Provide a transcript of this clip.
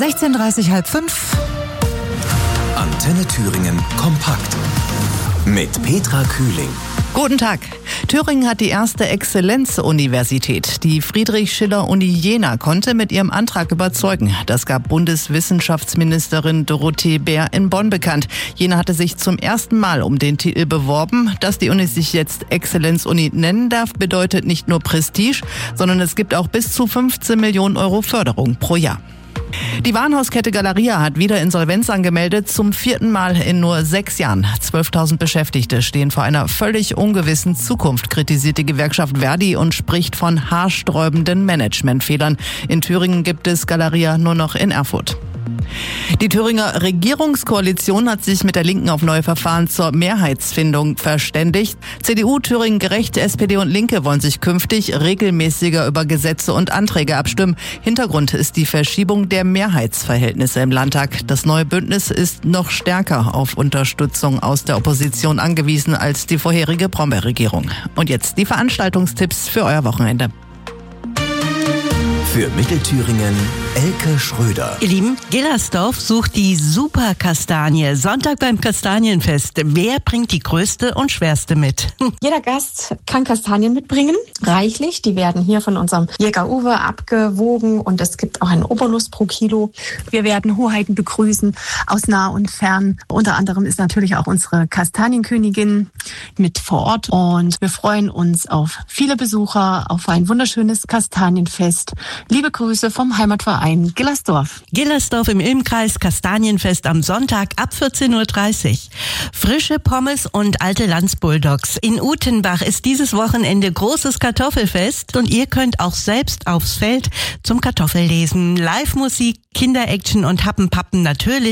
16:30, 4:30. Antenne Thüringen kompakt mit Petra Kühling. Guten Tag. Thüringen hat die erste Exzellenzuniversität. Die Friedrich-Schiller-Uni Jena konnte mit ihrem Antrag überzeugen. Das gab Bundeswissenschaftsministerin Dorothee Bär in Bonn bekannt. Jena hatte sich zum ersten Mal um den Titel beworben. Dass die Uni sich jetzt Exzellenzuni nennen darf, bedeutet nicht nur Prestige, sondern es gibt auch bis zu 15 Millionen Euro Förderung pro Jahr. Die Warenhauskette Galeria hat wieder Insolvenz angemeldet, zum 4. Mal in nur 6 Jahren. 12.000 Beschäftigte stehen vor einer völlig ungewissen Zukunft, kritisiert die Gewerkschaft Verdi und spricht von haarsträubenden Managementfehlern. In Thüringen gibt es Galeria nur noch in Erfurt. Die Thüringer Regierungskoalition hat sich mit der Linken auf neue Verfahren zur Mehrheitsfindung verständigt. CDU, Thüringen Gerecht, SPD und Linke wollen sich künftig regelmäßiger über Gesetze und Anträge abstimmen. Hintergrund ist die Verschiebung der Mehrheitsverhältnisse im Landtag. Das neue Bündnis ist noch stärker auf Unterstützung aus der Opposition angewiesen als die vorherige Brombeer-Regierung. Und jetzt die Veranstaltungstipps für euer Wochenende. Für Mittelthüringen Elke Schröder. Ihr Lieben, Gillersdorf sucht die Superkastanie. Sonntag beim Kastanienfest. Wer bringt die größte und schwerste mit? Jeder Gast kann Kastanien mitbringen, reichlich. Die werden hier von unserem Jäger Uwe abgewogen und es gibt auch einen Obolus pro Kilo. Wir werden Hoheiten begrüßen aus nah und fern. Unter anderem ist natürlich auch unsere Kastanienkönigin mit vor Ort und wir freuen uns auf viele Besucher, auf ein wunderschönes Kastanienfest. Liebe Grüße vom Heimatverein Gillersdorf. Gillersdorf im Ilmkreis, Kastanienfest am Sonntag ab 14:30 Uhr. Frische Pommes und alte Landsbulldogs. In Utenbach ist dieses Wochenende großes Kartoffelfest und ihr könnt auch selbst aufs Feld zum Kartoffellesen. Live-Musik, Kinderaction und Happenpappen natürlich.